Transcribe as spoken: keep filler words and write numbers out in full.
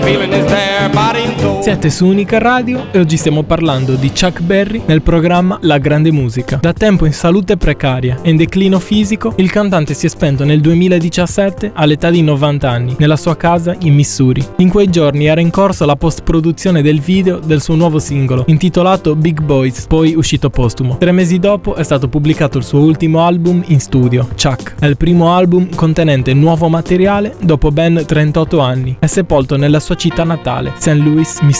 feeling is there, body and soul. Siete su Unica Radio e oggi stiamo parlando di Chuck Berry nel programma La Grande Musica. Da tempo in salute precaria e in declino fisico, il cantante si è spento nel duemiladiciassette all'età di novanta anni, nella sua casa in Missouri. In quei giorni era in corso la post-produzione del video del suo nuovo singolo, intitolato Big Boys, poi uscito postumo. Tre mesi dopo è stato pubblicato il suo ultimo album in studio, Chuck. È il primo album contenente nuovo materiale dopo ben trentotto anni. È sepolto nella sua città natale, Saint Louis, Missouri.